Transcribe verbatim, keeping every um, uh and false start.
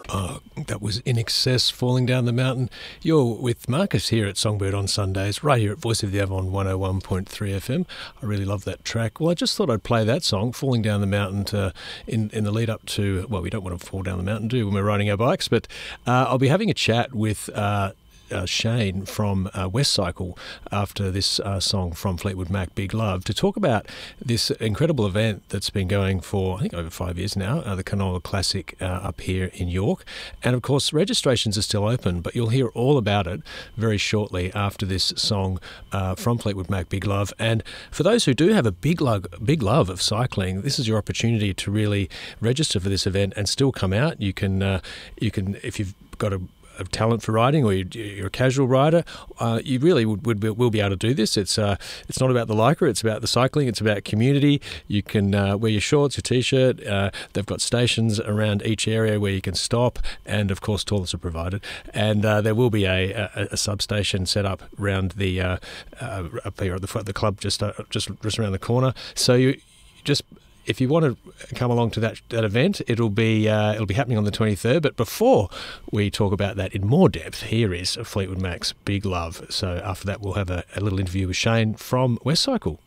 Oh, that was In Excess, Falling Down the Mountain. You're with Marcus here at Songbird on Sundays, right here at Voice of the Avon one oh one point three F M. I really love that track. Well, I just thought I'd play that song, Falling Down the Mountain, to, in, in the lead up to, well, we don't want to fall down the mountain, do we, when we're riding our bikes, but uh, I'll be having a chat with... Uh, Uh, Shane from uh, West Cycle after this uh, song from Fleetwood Mac, Big Love, to talk about this incredible event that's been going for, I think, over five years now, uh, the Canola Classic uh, up here in York. And, of course, registrations are still open, but you'll hear all about it very shortly after this song uh, from Fleetwood Mac, Big Love. And for those who do have a big love, big love of cycling, this is your opportunity to really register for this event and still come out. You can, uh, you can, if you've got a of talent for riding, or you're a casual rider, uh, you really would, would be, will be able to do this. It's uh, it's not about the Lycra, it's about the cycling, it's about community. You can uh, wear your shorts, your t-shirt. Uh, they've got stations around each area where you can stop, and of course toilets are provided. And uh, there will be a, a, a substation set up around the uh, uh, up here at the, the club, just uh, just just around the corner. So you just. If you want to come along to that that event, it'll be uh, it'll be happening on the twenty-third. But before we talk about that in more depth, here is Fleetwood Mac's Big Love. So after that, we'll have a, a little interview with Shane from West Cycle.